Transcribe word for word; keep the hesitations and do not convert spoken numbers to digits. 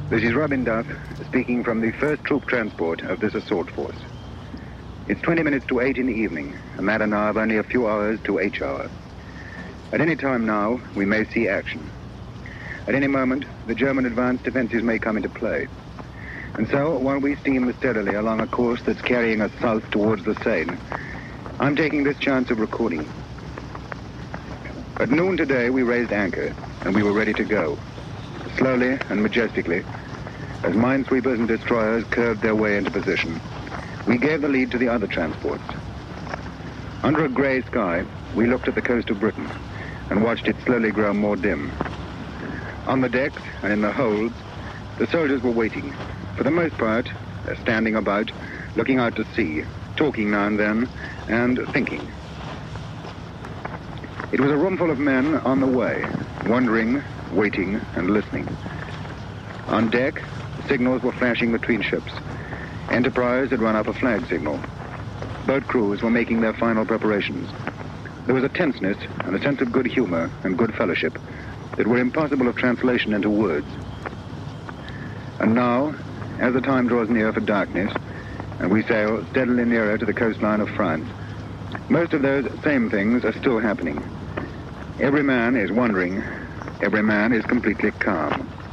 This is Robin Duff, speaking from the first troop transport of this assault force. It's twenty minutes to eight in the evening, a matter now of only a few hours to H hour. At any time now, we may see action. At any moment, the German advanced defenses may come into play. And so, while we steam steadily along a course that's carrying us south towards the Seine, I'm taking this chance of recording. At noon today, we raised anchor, and we were ready to go. Slowly and majestically, as minesweepers and destroyers curved their way into position, we gave the lead to the other transports. Under a grey sky, we looked at the coast of Britain and watched it slowly grow more dim. On the decks and in the holds, the soldiers were waiting. For the most part, they're standing about, looking out to sea, talking now and then, and thinking. It was a roomful of men on the way, wondering, waiting, and listening. On deck, signals were flashing between ships. Enterprise had run up a flag signal. Boat crews were making their final preparations. There was a tenseness and a sense of good humor and good fellowship that were impossible of translation into words. And now, as the time draws near for darkness, and we sail steadily nearer to the coastline of France, most of those same things are still happening. Every man is wondering. Every man is completely calm.